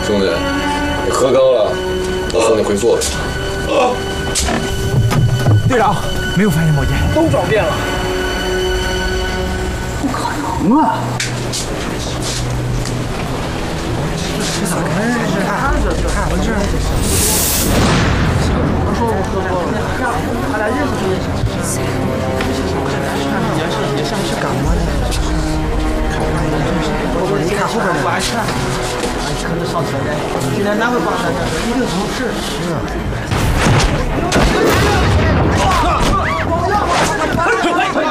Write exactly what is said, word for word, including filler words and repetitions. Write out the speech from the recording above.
兄弟，你喝高了，我送你回座位。 队长，没有发现魔戒， 都转变了。 不可能啊！这咋开始？看这这看我这。他说我喝多了，他俩认识这些小吃。也是也像是感冒的。看看你看后边的。完事。可能上车的，今天哪会发生的？一定不是。是啊。